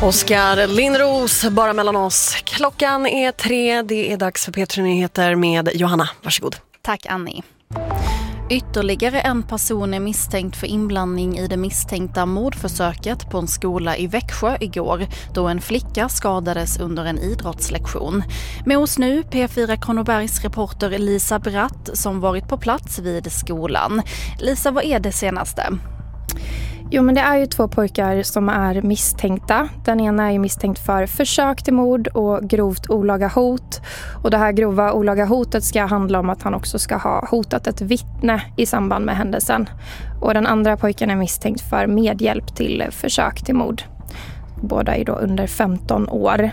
Oskar Lindros, bara mellan oss. Klockan är 3, det är dags för P3-nyheter med Johanna. Varsågod. Tack Annie. Ytterligare en person är misstänkt för inblandning i det misstänkta mordförsöket på en skola i Växjö igår, då en flicka skadades under en idrottslektion. Med oss nu P4 Kronobergs reporter Lisa Bratt som varit på plats vid skolan. Lisa, vad är det senaste? Jo, men det är ju 2 pojkar som är misstänkta. Den ena är ju misstänkt för försök till mord och grovt olaga hot. Och det här grova olaga hotet ska handla om att han också ska ha hotat ett vittne i samband med händelsen. Och den andra pojken är misstänkt för medhjälp till försök till mord. Båda är då under 15 år.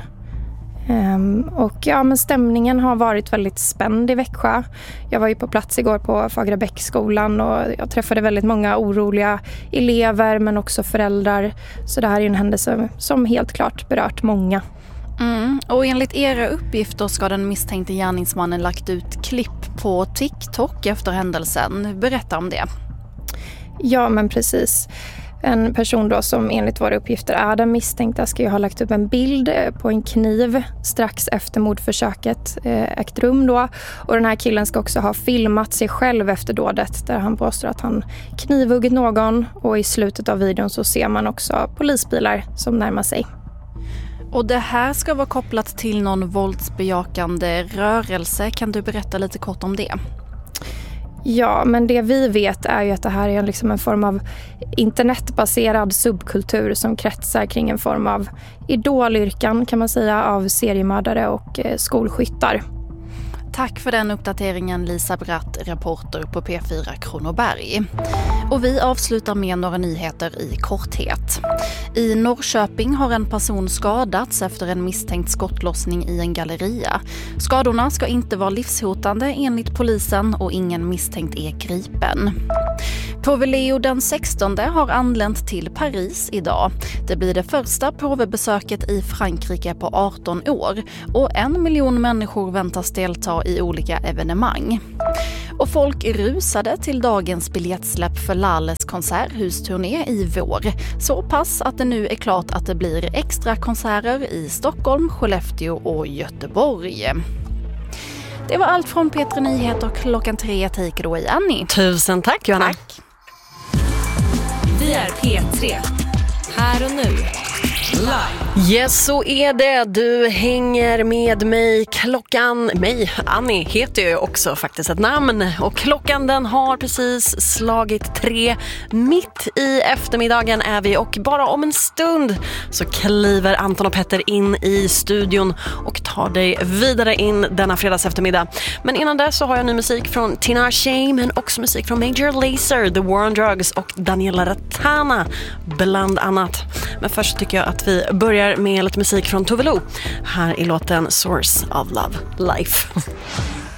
Men stämningen har varit väldigt spänd i Växjö. Jag var ju på plats igår på Fagrabäcksskolan och jag träffade väldigt många oroliga elever men också föräldrar. Så det här är en händelse som helt klart berört många. Och enligt era uppgifter ska den misstänkte gärningsmannen lagt ut klipp på TikTok efter händelsen. Berätta om det. Ja, men precis. En person då som enligt våra uppgifter är den misstänkta ska ju ha lagt upp en bild på en kniv strax efter mordförsöket ägt rum då. Och den här killen ska också ha filmat sig själv efter dådet där han påstår att han knivhuggit någon. Och i slutet av videon så ser man också polisbilar som närmar sig. Och det här ska vara kopplat till någon våldsbejakande rörelse. Kan du berätta lite kort om det? Ja, men det vi vet är ju att det här är liksom en form av internetbaserad subkultur som kretsar kring en form av idolyrkan kan man säga av seriemördare och skolskyttar. Tack för den uppdateringen Lisa Bratt, reporter på P4 Kronoberg. Och vi avslutar med några nyheter i korthet. I Norrköping har en person skadats efter en misstänkt skottlossning i en galleria. Skadorna ska inte vara livshotande enligt polisen och ingen misstänkt är gripen. Påve Leo den 16 har anlänt till Paris idag. Det blir det första påvebesöket i Frankrike på 18 år och 1 miljon människor väntas delta i olika evenemang. Och folk rusade till dagens biljettsläpp för Lalles konserthusturné i vår. Så pass att det nu är klart att det blir extra konserter i Stockholm, Skellefteå och Göteborg. Det var allt från P3 Nyheter klockan 3. Take it away, Annie. Tusen tack, Johanna. Tack. Vi är P3. Här och nu. Live. Yes, så är det. Du hänger med mig. Annie heter ju också faktiskt ett namn. Och klockan den har precis slagit 3. Mitt i eftermiddagen är vi och bara om en stund så kliver Anton och Petter in i studion och tar dig vidare in denna fredags eftermiddag. Men innan det så har jag ny musik från Tina Shane men också musik från Major Lazer, The War on Drugs och Daniela Ratana bland annat. Men först tycker jag att vi börjar med lite musik från Tove Lo. Här är låten Source of Love Life.